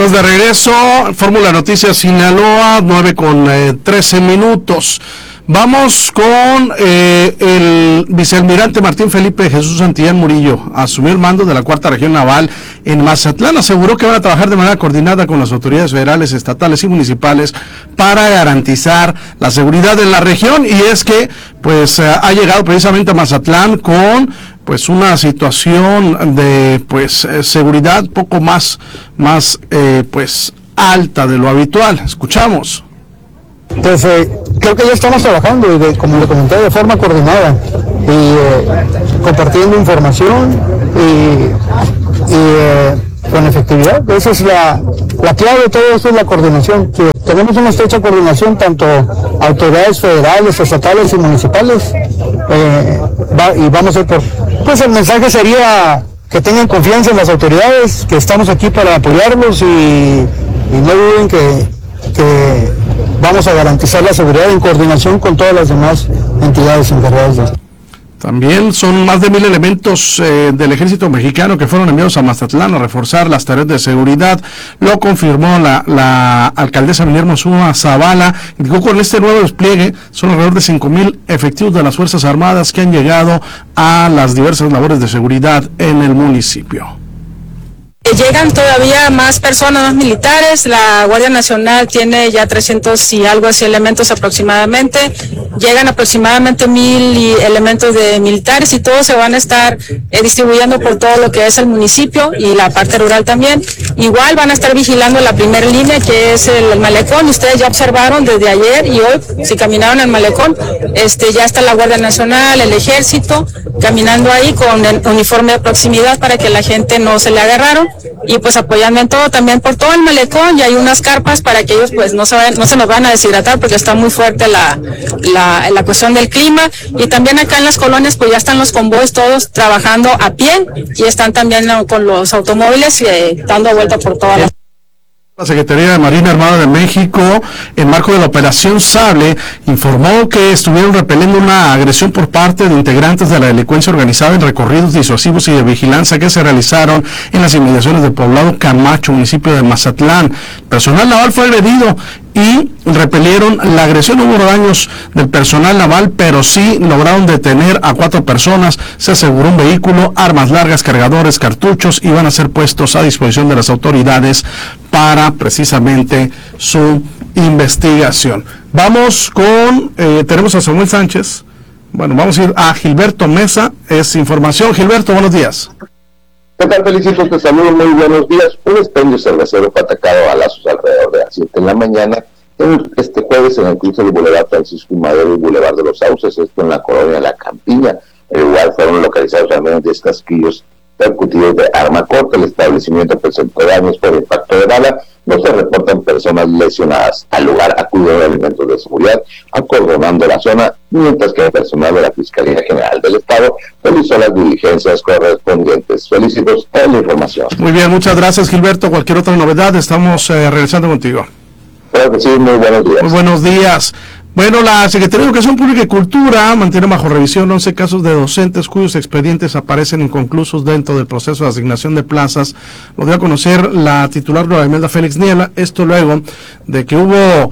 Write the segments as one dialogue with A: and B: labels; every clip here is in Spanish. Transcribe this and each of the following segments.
A: Estamos de regreso, Fórmula Noticias Sinaloa, 9:13. Vamos con el vicealmirante Martín Felipe Jesús Santillán Murillo. Asumió el mando de la 4ª Región Naval en Mazatlán. Aseguró que van a trabajar de manera coordinada con las autoridades federales, estatales y municipales para garantizar la seguridad en la región. Y es que pues ha llegado precisamente a Mazatlán con pues una situación de seguridad poco más alta de lo habitual. Escuchamos.
B: Pues creo que ya estamos trabajando, como le comenté, de forma coordinada y compartiendo información y con efectividad. Esa es la clave de todo esto, es la coordinación. Que tenemos una estrecha coordinación, tanto autoridades federales, estatales y municipales, y vamos a ir pues el mensaje sería que tengan confianza en las autoridades, que estamos aquí para apoyarlos y no duden que vamos a garantizar la seguridad en coordinación con todas las demás entidades encargadas de esto.
A: También son más de 1,000 elementos del ejército mexicano que fueron enviados a Mazatlán a reforzar las tareas de seguridad. Lo confirmó la alcaldesa Minerva Ochoa Zavala. Indicó que con este nuevo despliegue son alrededor de 5,000 efectivos de las Fuerzas Armadas que han llegado a las diversas labores de seguridad en el municipio.
C: Llegan todavía más personas, más militares. La Guardia Nacional tiene ya 300 y algo así elementos aproximadamente. Llegan aproximadamente 1,000 elementos de militares y todos se van a estar distribuyendo por todo lo que es el municipio y la parte rural también. Igual van a estar vigilando la primera línea, que es el malecón. Ustedes ya observaron desde ayer y hoy, si caminaron al malecón, ya está la Guardia Nacional, el Ejército, caminando ahí con el uniforme de proximidad para que la gente no se le agarraron. Y pues apoyando en todo, también por todo el malecón, y hay unas carpas para que ellos pues no se nos van a deshidratar porque está muy fuerte la cuestión del clima. Y también acá en las colonias pues ya están los convoys todos trabajando a pie y están también con los automóviles dando vuelta por toda la...
A: La Secretaría de Marina Armada de México, en marco de la Operación Sable, informó que estuvieron repeliendo una agresión por parte de integrantes de la delincuencia organizada en recorridos disuasivos y de vigilancia que se realizaron en las inmediaciones del poblado Camacho, municipio de Mazatlán. Personal naval fue agredido y repelieron la agresión. No hubo daños del personal naval, pero sí lograron detener a 4 personas. Se aseguró un vehículo, armas largas, cargadores, cartuchos, y van a ser puestos a disposición de las autoridades para precisamente su investigación. Vamos con, tenemos a Samuel Sánchez. Bueno, vamos a ir a Gilberto Mesa, es información. Gilberto, buenos días.
D: ¿Qué tal, Felicitos? Te saludo, muy buenos días. Un expendio cervecero fue atacado a balazos alrededor de las 7 de la mañana este jueves en el cruce del Boulevard Francisco y Madero y Boulevard de los Sauces, esto en la colonia La Campiña. En el lugar fueron localizados al menos 10 casquillos percutidos de arma corta. El establecimiento presentó daños por impacto de bala. No se reportan personas lesionadas. Al lugar acudieron elementos de seguridad acordonando la zona, mientras que el personal de la Fiscalía General del Estado realizó las diligencias correspondientes. Felicitos en la información.
A: Muy bien, muchas gracias, Gilberto. Cualquier otra novedad, estamos regresando contigo.
D: Claro que sí, muy buenos días.
A: Muy buenos días. Bueno, la Secretaría de Educación Pública y Cultura mantiene bajo revisión 11 casos de docentes cuyos expedientes aparecen inconclusos dentro del proceso de asignación de plazas. Lo dio a conocer la titular Gloria Imelda Félix Niebla, esto luego de que hubo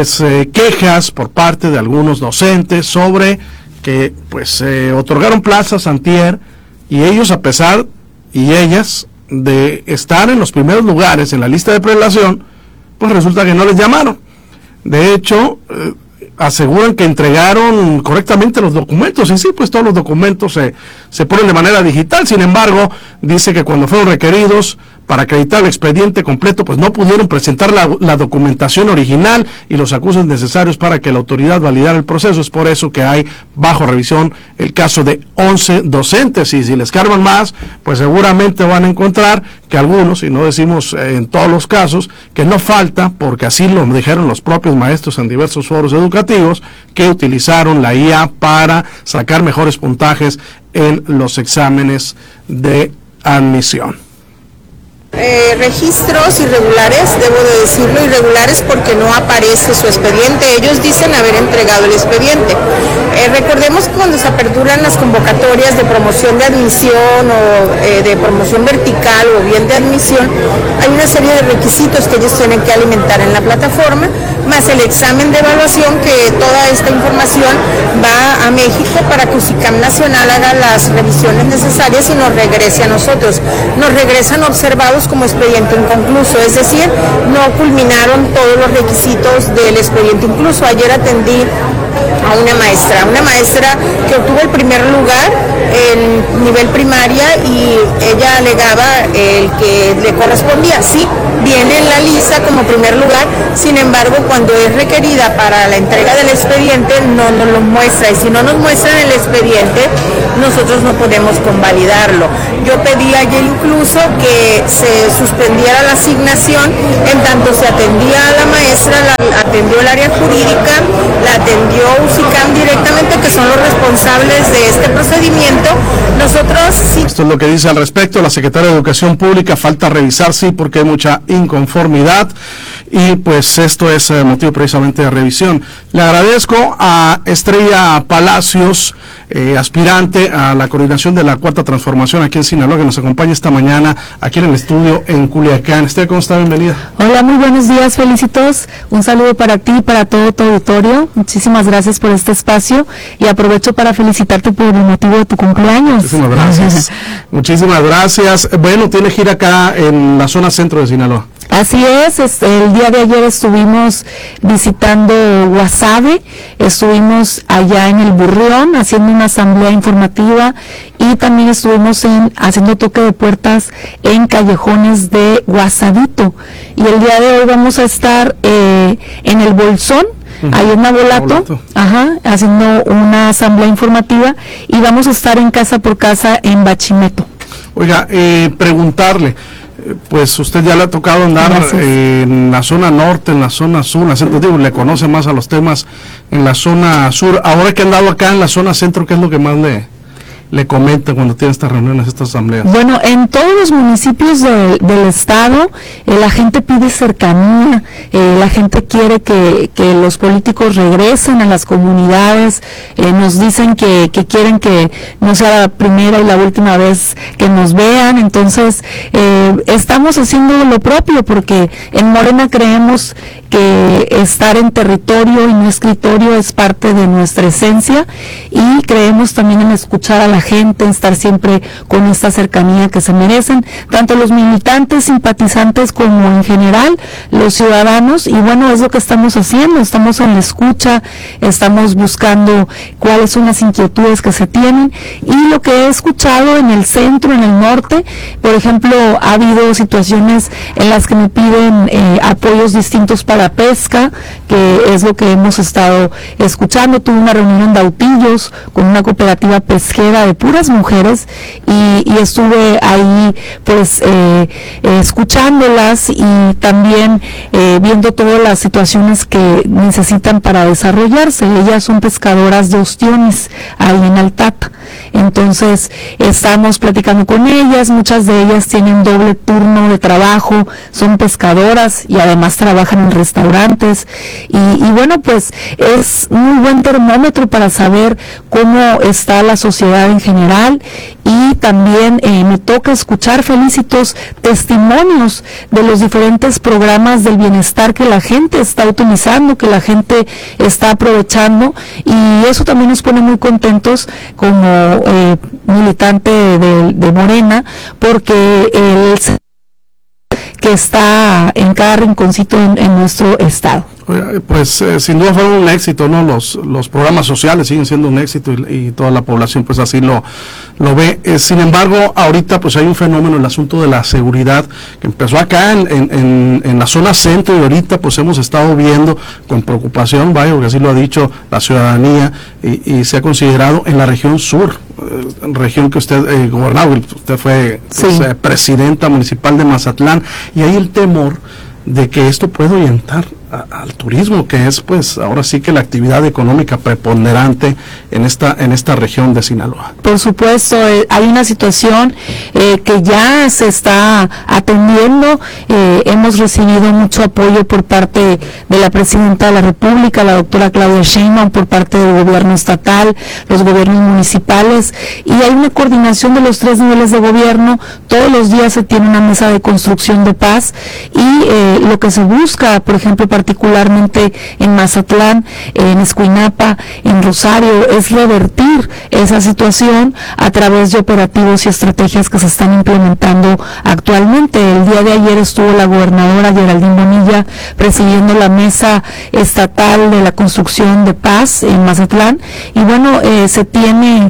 A: quejas por parte de algunos docentes sobre que otorgaron plazas antier, y ellos, a pesar, y ellas, de estar en los primeros lugares en la lista de prelación, pues resulta que no les llamaron. De hecho, aseguran que entregaron correctamente los documentos, y sí, pues todos los documentos se ponen de manera digital. Sin embargo, dice que cuando fueron requeridos para acreditar el expediente completo, pues no pudieron presentar la documentación original y los acusos necesarios para que la autoridad validara el proceso. Es por eso que hay bajo revisión el caso de 11 docentes, y si les cargan más, pues seguramente van a encontrar que algunos, y no decimos en todos los casos, que no falta, porque así lo dijeron los propios maestros en diversos foros educativos, que utilizaron la IA para sacar mejores puntajes en los exámenes de admisión.
E: Registros irregulares, debo de decirlo, irregulares porque no aparece su expediente. Ellos dicen haber entregado el expediente. Recordemos que cuando se aperturan las convocatorias de promoción de admisión o de promoción vertical o bien de admisión, hay una serie de requisitos que ellos tienen que alimentar en la plataforma, más el examen de evaluación, que toda esta información va a México para que UCICAM Nacional haga las revisiones necesarias y nos regrese a nosotros. Nos regresan observados como expediente inconcluso, es decir, no culminaron todos los requisitos del expediente incluso. Ayer atendí a una maestra que obtuvo el primer lugar en nivel primaria y ella alegaba el que le correspondía. Sí, viene en la lista como primer lugar, sin embargo, cuando es requerida para la entrega del expediente no nos lo muestra, y si no nos muestran el expediente, nosotros no podemos convalidarlo. Yo pedí ayer incluso que se suspendiera la asignación en tanto se atendía a la maestra, la atendió el área jurídica, la atendió UCICAM directamente, que son los responsables de este procedimiento. Nosotros sí.
A: Esto es lo que dice al respecto la secretaria de Educación Pública. Falta revisar, sí, porque hay mucha inconformidad y pues esto es motivo precisamente de revisión. Le agradezco a Estrella Palacios, aspirante a la coordinación de la Cuarta Transformación aquí en Sinaloa, que nos acompaña esta mañana aquí en el estudio en Culiacán. Estrella, ¿cómo está? Bienvenida.
F: Hola, muy buenos días, felicitos. Un saludo para ti y para todo tu auditorio. Muchísimas gracias por este espacio y aprovecho para felicitarte por el motivo de tu cumpleaños.
A: Muchísimas gracias. Muchísimas gracias. Bueno, tiene gira acá en la zona centro de Sinaloa.
F: Así es, el día de ayer estuvimos visitando Guasave, estuvimos allá en el Burrión haciendo una asamblea informativa y también estuvimos haciendo toque de puertas en callejones de Guasavito. Y el día de hoy vamos a estar en el Bolsón, ahí en Nabolato, haciendo una asamblea informativa, y vamos a estar en casa por casa en Bachimeto.
A: Oiga, preguntarle, pues usted ya le ha tocado andar en la zona norte, en la zona sur, en la centro, digo, le conoce más a los temas en la zona sur. Ahora que ha andado acá en la zona centro, ¿qué es lo que más le comenta cuando tiene estas reuniones, estas asambleas?
F: Bueno, en todos los municipios del estado, la gente pide cercanía, la gente quiere que los políticos regresen a las comunidades, nos dicen que quieren que no sea la primera y la última vez que nos vean. Entonces estamos haciendo lo propio, porque en Morena creemos que estar en territorio y no escritorio es parte de nuestra esencia, y creemos también en escuchar a la gente, en estar siempre con esta cercanía que se merecen, tanto los militantes, simpatizantes, como en general los ciudadanos. Y bueno, es lo que estamos haciendo, estamos en la escucha, estamos buscando cuáles son las inquietudes que se tienen, y lo que he escuchado en el centro, en el norte, por ejemplo, ha habido situaciones en las que me piden apoyos distintos para pesca, que es lo que hemos estado escuchando. Tuve una reunión en Dautillos con una cooperativa pesquera de puras mujeres, y estuve ahí pues escuchándolas y también viendo todas las situaciones que necesitan para desarrollarse. Ellas son pescadoras de ostiones ahí en Altata. Entonces estamos platicando con ellas, muchas de ellas tienen doble turno de trabajo, son pescadoras y además trabajan en restaurantes, y bueno, pues es muy buen termómetro para saber cómo está la sociedad en general. Y también me toca escuchar, felicitos, testimonios de los diferentes programas del bienestar que la gente está utilizando, que la gente está aprovechando, y eso también nos pone muy contentos como militante de Morena, porque que está en cada rinconcito en nuestro estado.
A: Pues sin duda fueron un éxito, ¿no? Los programas sociales siguen siendo un éxito, y toda la población pues así lo ve. Sin embargo, ahorita pues hay un fenómeno, el asunto de la seguridad, que empezó acá en la zona centro, y ahorita pues hemos estado viendo con preocupación, vaya, porque así lo ha dicho la ciudadanía, y se ha considerado en la región sur, región que usted gobernaba, usted fue presidenta municipal de Mazatlán, y hay el temor de que esto puede orientar al turismo, que es pues ahora sí que la actividad económica preponderante en esta región de Sinaloa.
F: Por supuesto, hay una situación que ya se está atendiendo. Hemos recibido mucho apoyo por parte de la Presidenta de la República, la doctora Claudia Sheinbaum, por parte del gobierno estatal, los gobiernos municipales, y hay una coordinación de los 3 niveles de gobierno. Todos los días se tiene una mesa de construcción de paz, y lo que se busca, por ejemplo, particularmente en Mazatlán, en Escuinapa, en Rosario, es revertir esa situación a través de operativos y estrategias que se están implementando actualmente. El día de ayer estuvo la gobernadora Geraldine Bonilla presidiendo la mesa estatal de la construcción de paz en Mazatlán, y bueno, se tiene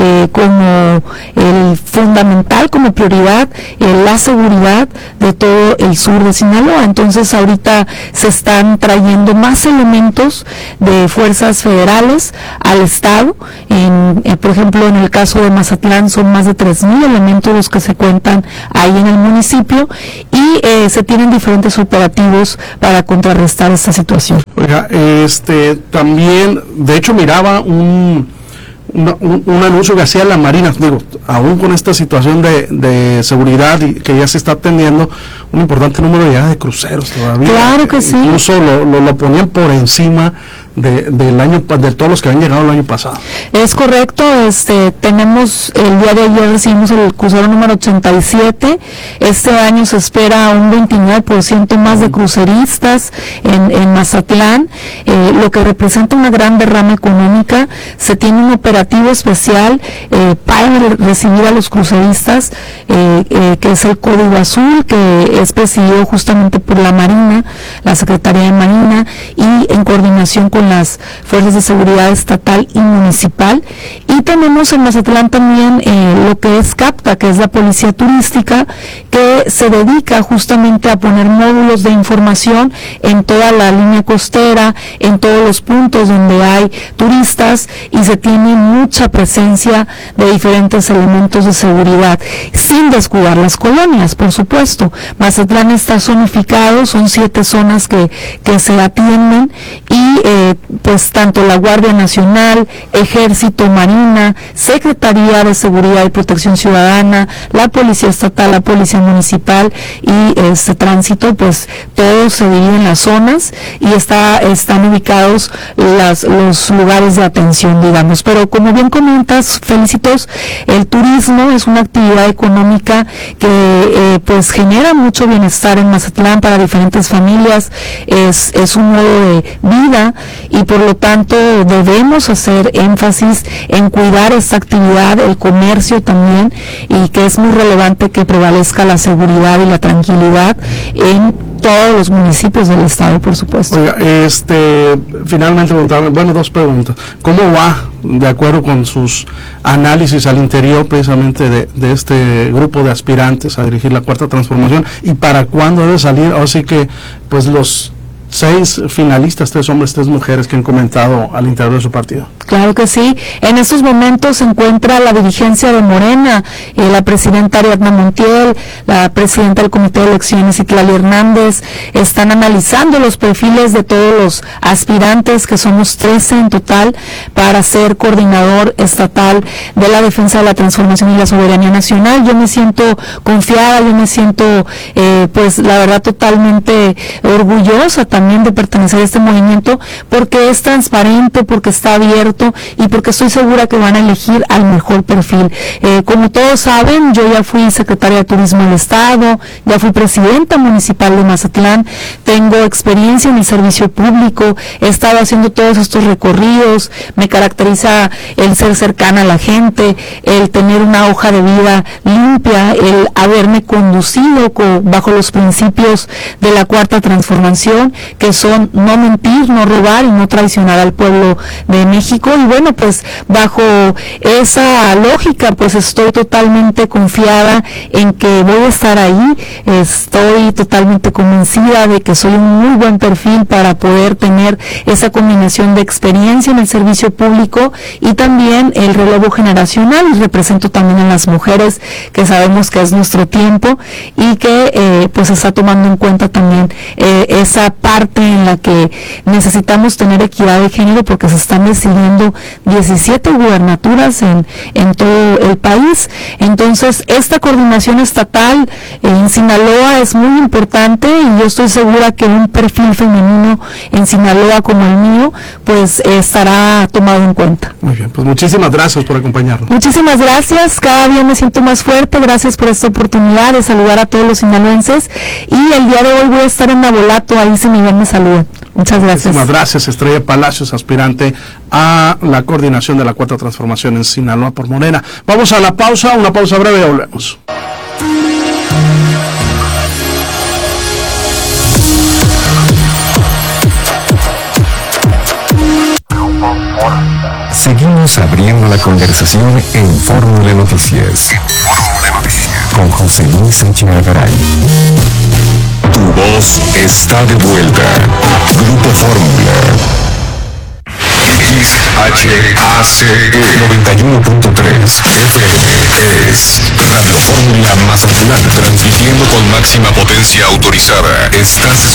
F: como el fundamental, como prioridad, la seguridad de todo el sur de Sinaloa. Entonces ahorita se están trayendo más elementos de fuerzas federales al estado. Por ejemplo, en el caso de Mazatlán son más de 3,000 elementos los que se cuentan ahí en el municipio, y se tienen diferentes operativos para contrarrestar esta situación.
A: Oiga, también, de hecho miraba un anuncio que hacía la Marina, digo, aún con esta situación de seguridad y que ya se está atendiendo, un importante número ya de cruceros todavía.
F: Claro que sí.
A: Incluso lo ponían por encima del año, de todos los que habían llegado el año pasado.
F: Es correcto. Tenemos, el día de ayer recibimos el crucero número 87. Este año se espera un 29% más de cruceristas en Mazatlán, lo que representa una gran derrama económica. Se tiene un operativo especial para recibir a los cruceristas, que es el Código Azul, que es presidido justamente por la Marina, la Secretaría de Marina, y en coordinación con las fuerzas de seguridad estatal y municipal. Y tenemos en Mazatlán también lo que es CAPTA, que es la policía turística, que se dedica justamente a poner módulos de información en toda la línea costera, en todos los puntos donde hay turistas, y se tiene mucha presencia de diferentes elementos de seguridad, sin descuidar las colonias, por supuesto. Mazatlán está zonificado, son 7 zonas que se atienden, y pues tanto la Guardia Nacional, Ejército, Marina, Secretaría de Seguridad y Protección Ciudadana, la Policía Estatal, la Policía Municipal y Tránsito, pues todos se dividen en las zonas, y están ubicados los lugares de atención, digamos. Pero como bien comentas, Felicitos, el turismo es una actividad económica que pues genera mucho bienestar en Mazatlán para diferentes familias, es un modo de vida, y por lo tanto debemos hacer énfasis en cuidar esta actividad, el comercio también, y que es muy relevante que prevalezca la seguridad y la tranquilidad en todos los municipios del estado, por supuesto.
A: Oiga, finalmente, bueno, 2 preguntas. ¿Cómo va, de acuerdo con sus análisis al interior precisamente de este grupo de aspirantes a dirigir la Cuarta Transformación, y para cuándo debe salir? Así que, pues, los 6 finalistas, 3 hombres, 3 mujeres que han comentado al interior de su partido.
F: Claro que sí. En estos momentos se encuentra la dirigencia de Morena, la presidenta Ariadna Montiel, la presidenta del Comité de Elecciones, Itlali Hernández. Están analizando los perfiles de todos los aspirantes, que somos 13 en total, para ser coordinador estatal de la defensa de la transformación y la soberanía nacional. Yo me siento confiada, yo me siento, pues la verdad, totalmente orgullosa también de pertenecer a este movimiento, porque es transparente, porque está abierto, y porque estoy segura que van a elegir al mejor perfil. Como todos saben, yo ya fui secretaria de Turismo del Estado, ya fui presidenta municipal de Mazatlán, tengo experiencia en el servicio público, he estado haciendo todos estos recorridos, me caracteriza el ser cercana a la gente, el tener una hoja de vida limpia, el haberme conducido bajo los principios de la Cuarta Transformación, que son no mentir, no robar y no traicionar al pueblo de México. público, y bueno, pues bajo esa lógica pues estoy totalmente confiada en que voy a estar ahí. Estoy totalmente convencida de que soy un muy buen perfil para poder tener esa combinación de experiencia en el servicio público y también el relevo generacional, y represento también a las mujeres, que sabemos que es nuestro tiempo y que pues está tomando en cuenta también esa parte en la que necesitamos tener equidad de género, porque se están decidiendo 17 gubernaturas en todo el país. Entonces, esta coordinación estatal en Sinaloa es muy importante, y yo estoy segura que un perfil femenino en Sinaloa como el mío, pues estará tomado en cuenta.
A: Muy bien, pues muchísimas gracias por acompañarnos.
F: Muchísimas gracias, cada día me siento más fuerte. Gracias por esta oportunidad de saludar a todos los sinaloenses, y el día de hoy voy a estar en Nabolato, ahí si Miguel me saluda. Muchas gracias.
A: Muchísimas gracias, Estrella Palacios, aspirante a la coordinación de la Cuarta Transformación en Sinaloa por Morena. Vamos a la pausa, una pausa breve, y volvemos.
G: Seguimos abriendo la conversación en Fórmula Noticias. Con José Luis Sánchez Algaray. Tu voz está de vuelta. Grupo Fórmula. XHACE 91.3 FM es Radio Fórmula Mazatlán, transmitiendo con máxima potencia autorizada. Estás